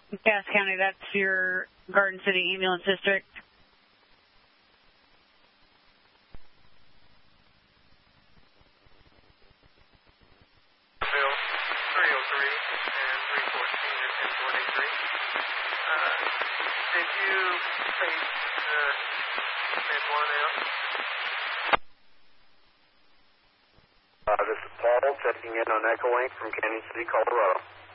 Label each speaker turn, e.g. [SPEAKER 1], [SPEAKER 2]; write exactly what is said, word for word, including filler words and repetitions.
[SPEAKER 1] Cass County, that's your Garden City Ambulance District.
[SPEAKER 2] Bill, three oh three and three fourteen at ten twenty-three. Uh, did you face the mid one out?
[SPEAKER 3] Uh, this is Paul checking in on Echo Link from Canyon City, Colorado.